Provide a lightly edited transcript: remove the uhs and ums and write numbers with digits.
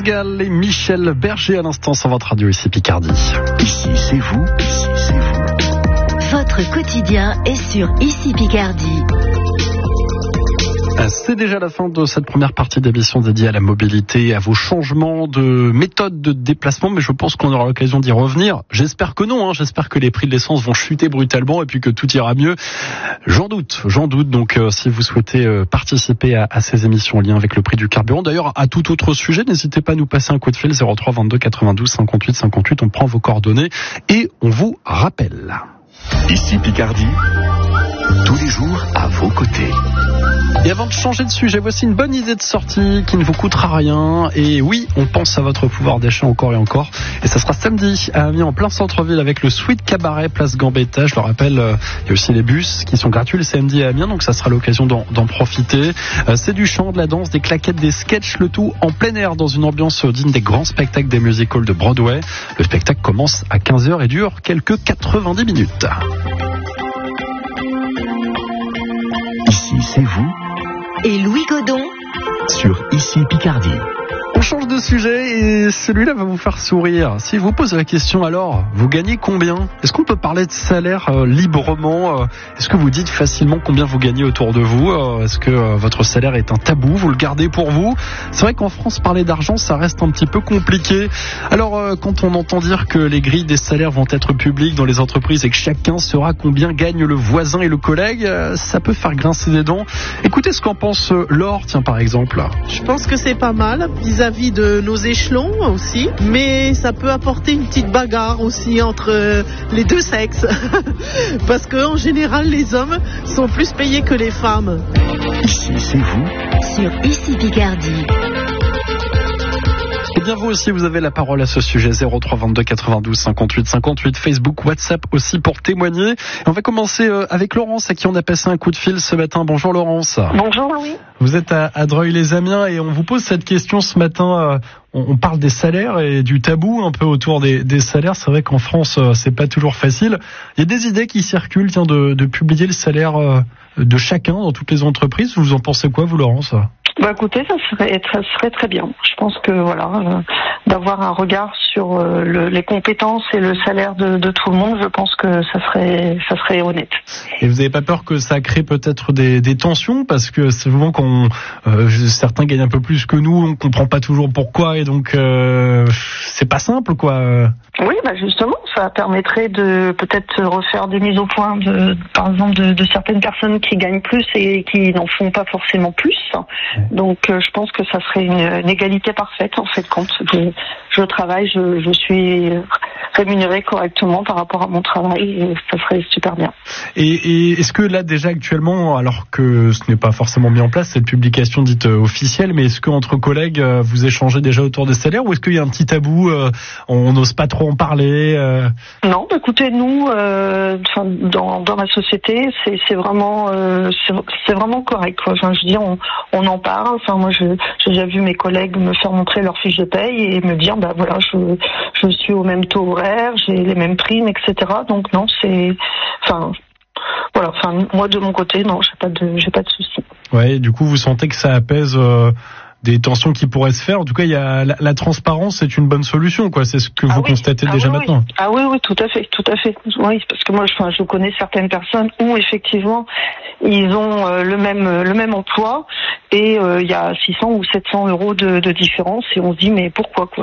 Gall et Michel Berger à l'instant sur votre radio ici Picardie. Ici c'est vous, ici c'est vous. Votre quotidien est sur Ici Picardie. C'est déjà la fin de cette première partie d'émission dédiée à la mobilité, à vos changements de méthode de déplacement, mais je pense qu'on aura l'occasion d'y revenir. J'espère que non, j'espère que les prix de l'essence vont chuter brutalement et puis que tout ira mieux. J'en doute. Donc si vous souhaitez participer à ces émissions en lien avec le prix du carburant, d'ailleurs à tout autre sujet, n'hésitez pas à nous passer un coup de fil 03 22 92 58 58, on prend vos coordonnées et on vous rappelle. Ici Picardie, tous les jours à vos côtés. Et avant de changer de sujet, voici une bonne idée de sortie qui ne vous coûtera rien. Et oui, on pense à votre pouvoir d'achat encore et encore. Et ça sera samedi à Amiens, en plein centre-ville, avec le Sweet Cabaret, place Gambetta. Je le rappelle, il y a aussi les bus qui sont gratuits le samedi à Amiens, donc ça sera l'occasion d'en profiter. C'est du chant, de la danse, des claquettes, des sketchs, le tout en plein air, dans une ambiance digne des grands spectacles des musicals de Broadway. Le spectacle commence à 15h et dure quelques 90 minutes. Ici c'est vous. Et Louis Godon Sur Ici Picardie. On change de sujet et celui-là va vous faire sourire. Si je vous pose la question, alors, vous gagnez combien ? Est-ce qu'on peut parler de salaire librement ? Est-ce que vous dites facilement combien vous gagnez autour de vous ? Est-ce que votre salaire est un tabou ? Vous le gardez pour vous ? C'est vrai qu'en France, parler d'argent, ça reste un petit peu compliqué. Alors, quand on entend dire que les grilles des salaires vont être publiques dans les entreprises et que chacun saura combien gagne le voisin et le collègue, ça peut faire grincer des dents. Écoutez ce qu'en pense Laure, tiens, par exemple. Je pense que c'est pas mal vis-à-vis de nos échelons aussi, mais ça peut apporter une petite bagarre aussi entre les deux sexes parce qu'en général les hommes sont plus payés que les femmes. Ici c'est vous. sur Ici Picardie. Et bien vous aussi vous avez la parole à ce sujet, 03 22 92 58 58, Facebook, WhatsApp aussi pour témoigner. Et on va commencer avec Laurence à qui on a passé un coup de fil ce matin. Bonjour Laurence. Bonjour Louis. Vous êtes à Dreuil-les-Amiens et on vous pose cette question ce matin. On parle des salaires et du tabou un peu autour des salaires. C'est vrai qu'en France, c'est pas toujours facile. Il y a des idées qui circulent, tiens, de publier le salaire de chacun dans toutes les entreprises. Vous en pensez quoi, vous, Laurence ? Bah écoutez, ça serait très bien. Je pense que d'avoir un regard sur les compétences et le salaire de tout le monde, je pense que ça serait honnête. Et vous n'avez pas peur que ça crée peut-être des tensions, parce que c'est souvent quand certains gagnent un peu plus que nous, on comprend pas toujours pourquoi et donc c'est pas simple quoi. Oui, bah justement, ça permettrait de peut-être refaire des mises au point par exemple de certaines personnes qui gagnent plus et qui n'en font pas forcément plus. Donc je pense que ça serait une égalité parfaite en fait compte. Je travaille, je suis rémunérée correctement par rapport à mon travail et ça serait super bien. Et est-ce que là déjà actuellement, alors que ce n'est pas forcément mis en place cette publication dite officielle, mais est-ce qu'entre collègues vous échangez déjà autour des salaires ou est-ce qu'il y a un petit tabou, on n'ose pas trop en parler Non, écoutez, nous dans ma société c'est vraiment correct quoi. Enfin, je veux dire on en parle. Enfin moi j'ai déjà vu mes collègues me faire montrer leur fiche de paye et me dire bah voilà je suis au même taux horaire, j'ai les mêmes primes, etc. Donc non moi de mon côté non j'ai pas de souci. Ouais, du coup vous sentez que ça apaise des tensions qui pourraient se faire. En tout cas, il y a la transparence, c'est une bonne solution, quoi. C'est ce que vous constatez déjà maintenant. Oui. Ah oui, tout à fait. Oui, parce que moi, je connais certaines personnes où effectivement ils ont le même emploi et il y a 600 ou 700 euros de différence et on se dit mais pourquoi quoi.